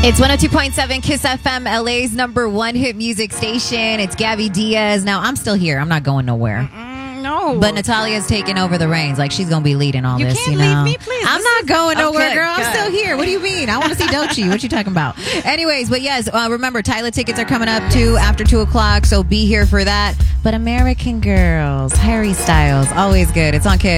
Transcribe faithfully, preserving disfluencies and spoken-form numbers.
It's one oh two point seven Kiss F M, L A's number one hit music station. It's Gabby Diaz. Now, I'm still here. I'm not going nowhere. Mm-mm, no. But Natalia's taking over the reins. Like, she's going to be leading all you this, can't you know. leave me, please. I'm This not is- going nowhere, Okay, girl. I'm good. still here. What do you mean? I want to see Doechii. What you talking about? Anyways, but yes, uh, remember, Tyler tickets are coming up, too, after two o'clock, so be here for that. But American Girls, Harry Styles, always good. It's on Kiss.